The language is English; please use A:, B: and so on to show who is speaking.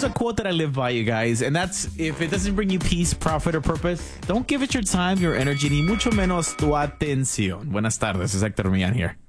A: there's a quote that I live by, you guys, and that's, if it doesn't bring you peace, profit, or purpose, don't give it your time, your energy, ni mucho menos tu atención. Buenas tardes, it's Hector Millán here.